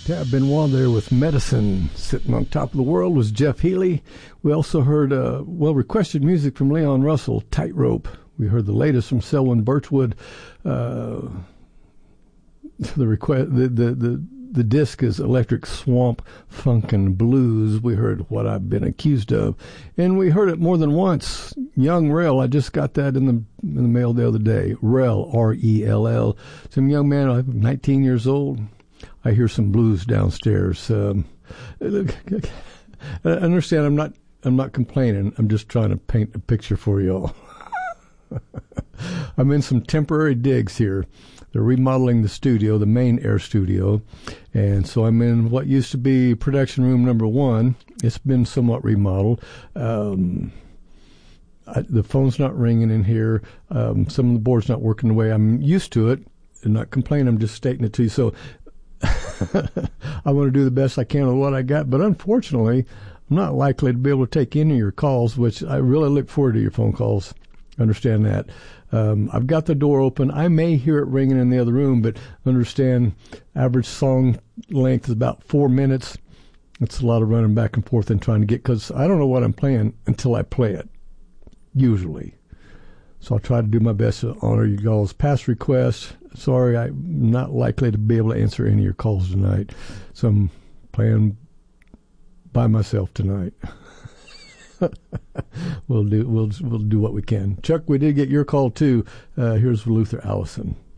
Tab Benoit there with Medicine. Sitting on top of the world was Jeff Healey. We also heard requested music from Leon Russell, Tightrope. We heard the latest from Selwyn Birchwood. The disc is Electric Swamp Funkin' Blues. We heard What I've Been Accused Of, and we heard it more than once. Young Rel, I just got that in the mail the other day. Rel, R-E-L-L. Some young man, I'm 19 years old. I hear some blues downstairs. Understand, I'm not complaining. I'm just trying to paint a picture for y'all. I'm in some temporary digs here. They're remodeling the studio, the main air studio, and so I'm in what used to be production room number 1. It's been somewhat remodeled. The phone's not ringing in here. Some of the board's not working the way I'm used to it. I'm not complaining. I'm just stating it to you. So I want to do the best I can with what I got, but unfortunately, I'm not likely to be able to take any of your calls, which I really look forward to your phone calls. Understand that. I've got the door open. I may hear it ringing in the other room, but understand average song length is about 4 minutes. It's a lot of running back and forth and trying to get, because I don't know what I'm playing until I play it, usually. So I'll try to do my best to honor you guys' past requests. Sorry, I'm not likely to be able to answer any of your calls tonight. So I'm playing by myself tonight. We'll do what we can. Chuck, we did get your call too. Here's Luther Allison.